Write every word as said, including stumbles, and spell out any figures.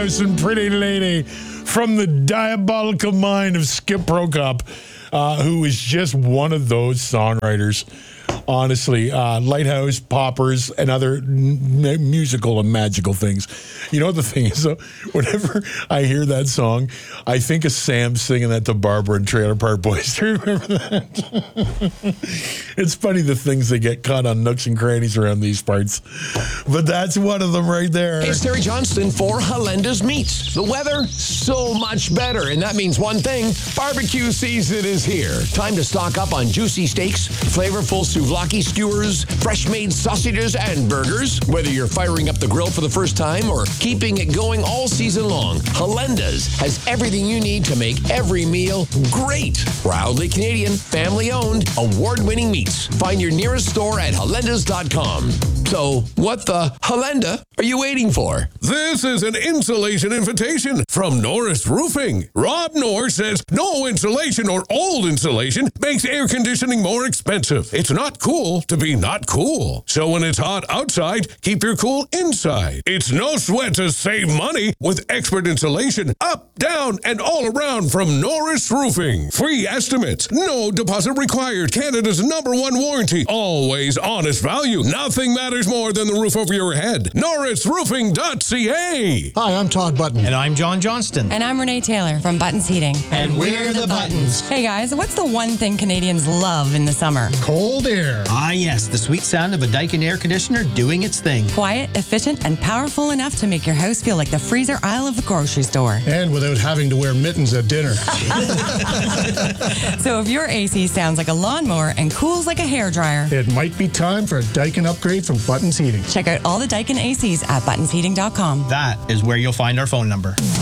Lighthouse and Pretty Lady from the diabolical mind of Skip Prokop, uh, who is just one of those songwriters. Honestly, uh, Lighthouse, Poppers, and other m- musical and magical things. You know what the thing is, though? Whenever I hear that song, I think of Sam singing that to Barbara in Trailer Park Boys. Do you remember that? It's funny the things that get caught on nooks and crannies around these parts. But that's one of them right there. Hey, it's Terry Johnston for Halenda's Meats. The weather, so much better. And that means one thing, barbecue season is here. Time to stock up on juicy steaks, flavorful souvlaki skewers, fresh-made sausages, and burgers. Whether you're firing up the grill for the first time or keeping it going all season long, Halenda's has everything you need to make every meal great. Proudly Canadian, family-owned, award-winning meats. Find your nearest store at halendas dot com. So, what the Halenda are you waiting for? This is an insulation invitation from Norris Roofing. Rob Norris says no insulation or old insulation makes air conditioning more expensive. It's not cool to be not cool. So when it's hot outside, keep your cool inside. It's no sweat to save money with expert insulation up, down, and all around from Norris Roofing. Free estimates, no deposit required. Canada's number one warranty. Always honest value. Nothing matters more than the roof over your head. norris roofing dot c a. Hi, I'm Todd Button. And I'm John Johnston. And I'm Renee Taylor from Buttons Heating. And we're the Buttons. Hey guys, what's the one thing Canadians love in the summer? Cold air. Ah, yes, the sweet sound of a Daikin air conditioner doing its thing. Quiet, efficient, and powerful enough to make your house feel like the freezer aisle of the grocery store. And without having to wear mittens at dinner. So if your A C sounds like a lawnmower and cools like a hairdryer, It might be time for a Daikin upgrade from Buttons Heating. check out all the Daikin A Cs at buttons heating dot com. That is where you'll find our phone number.